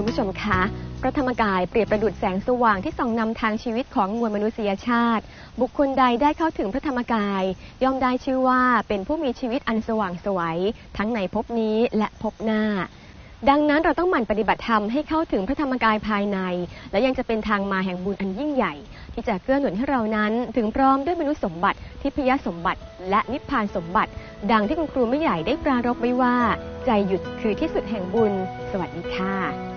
ผู้ชมคะพระธรรมกายเปรียบประดุจแสงสว่างที่ส่องนำทางชีวิตของมวลมนุษยชาติบุคคลใดได้เข้าถึงพระธรรมกายย่อมได้ชื่อว่าเป็นผู้มีชีวิตอันสว่างไสวทั้งในภพนี้และภพหน้าดังนั้นเราต้องหมั่นปฏิบัติธรรมให้เข้าถึงพระธรรมกายภายในและยังจะเป็นทางมาแห่งบุญอันยิ่งใหญ่ที่จะเกื้อหนุนให้เรานั้นถึงพร้อมด้วยมนุษย์สมบัติทิพยสมบัติและนิพพานสมบัติดังที่คุณครูไม่ใหญ่ได้ปรารภไว้ว่าใจหยุดคือที่สุดแห่งบุญสวัสดีค่ะ